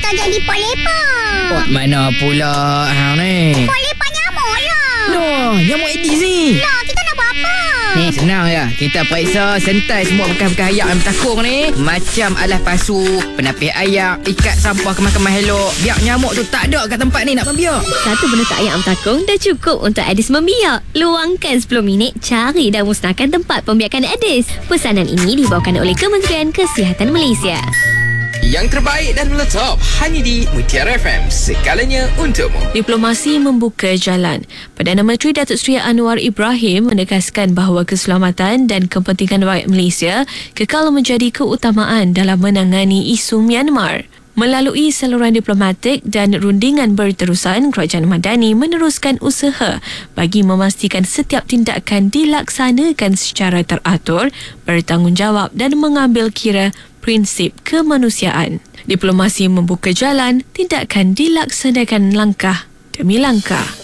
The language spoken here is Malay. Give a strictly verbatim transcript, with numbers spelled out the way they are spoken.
tak jadi pot lepak. Pot mana pula hang ni? Pot lepak nyamuk lah. Loh, nyamuk Aedes ni. Lah, kita nak buat apa? Ni senang je. Kita periksa sentai semua bekas-bekas ayak yang bertakung ni. Macam alas pasu, penapis ayak, ikat sampah kemas-kemas elok. Biar nyamuk tu tak ada kat tempat ni nak membiak. Satu penutup ayak bertakung dah cukup untuk Aedes membiak. Luangkan sepuluh minit, cari dan musnahkan tempat pembiakan Aedes. Pesanan ini dibawakan oleh Kementerian Kesihatan Malaysia. Yang terbaik dan meletop hanya di Mutiara F M, segalanya untukmu. Diplomasi membuka jalan. Perdana Menteri Datuk Seri Anwar Ibrahim menegaskan bahawa keselamatan dan kepentingan rakyat Malaysia kekal menjadi keutamaan dalam menangani isu Myanmar. Melalui saluran diplomatik dan rundingan berterusan, Kerajaan Madani meneruskan usaha bagi memastikan setiap tindakan dilaksanakan secara teratur, bertanggungjawab dan mengambil kira prinsip kemanusiaan. Diplomasi membuka jalan, tindakan dilaksanakan langkah demi langkah.